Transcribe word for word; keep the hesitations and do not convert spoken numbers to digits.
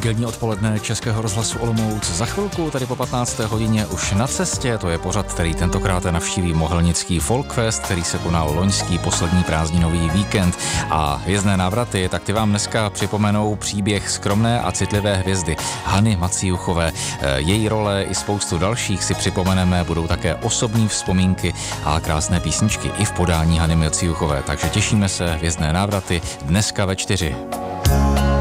Pondělní odpoledne Českého rozhlasu Olomouc. Za chvilku, tady po patnácté hodině už na cestě, to je pořad, který tentokrát navštíví Mohelnický Folkfest, který se konal loňský poslední prázdninový víkend. A hvězdné návraty, tak ty vám dneska připomenou příběh skromné a citlivé hvězdy Hany Macijuchové. Její role i spoustu dalších si připomeneme, budou také osobní vzpomínky a krásné písničky i v podání Hany Macijuchové. Takže těšíme se, hvězdné návraty dneska ve čtyři.